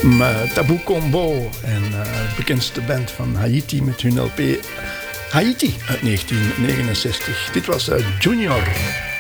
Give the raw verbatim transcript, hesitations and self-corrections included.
Taboe Combo en uh, de bekendste band van Haiti met hun L P Haiti uit negentien negenenzestig. Dit was uh, Junior.